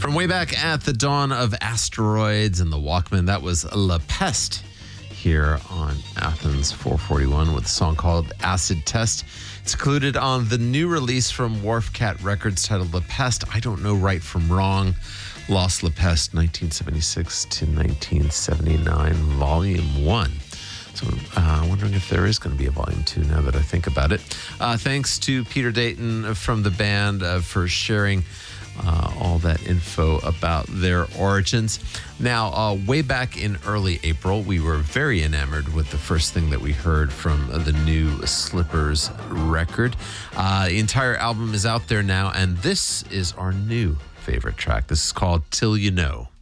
From way back at the dawn of asteroids and the Walkman, that was La Peste here on Athens 441 with a song called Acid Test. It's included on the new release from Wharf Cat Records titled La Peste, I Don't Know Right From Wrong, Lost La Peste, 1976 to 1979, Volume 1. So wondering if there is going to be a Volume 2 now that I think about it. Thanks to Peter Dayton from the band for sharing all that info about their origins. Now, way back in early April, we were very enamored with the first thing that we heard from the new Slippers record. The entire album is out there now, and this is our new favorite track. This is called Till You Know.